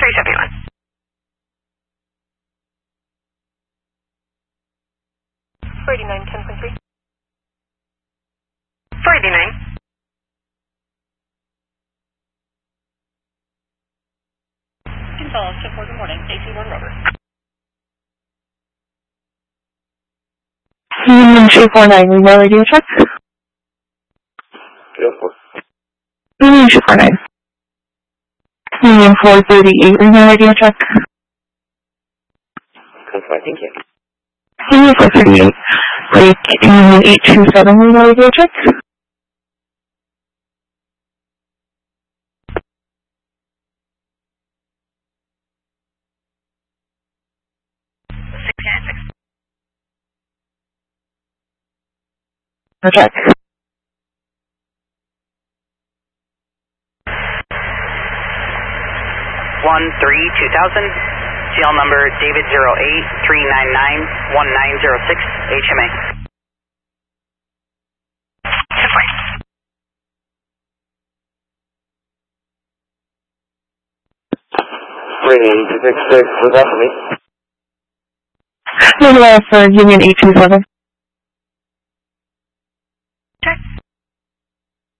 371. 489, 10.3. 489. Gonzalez, 10-4, good morning. AC-1 Rover. Union 249, remote radio check. Yes, sir. Union 249. Union 438, remote radio check. Confirm, thank you. Union 438, break Union 827, remote radio check. Check. 13-2000, CL number David 08-399-1906, HMA. Rating 266, was that for me? No, for Union 827. Check.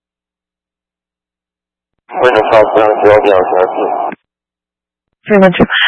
We're in the southbound, 12 yards, 312.